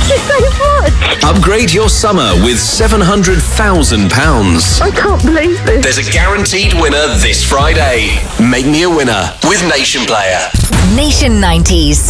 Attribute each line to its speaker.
Speaker 1: you so much.
Speaker 2: Upgrade your summer with £700,000.
Speaker 1: I can't believe this.
Speaker 2: There's a guaranteed winner this Friday. Make me a winner with Nation Player.
Speaker 3: Nation 90s.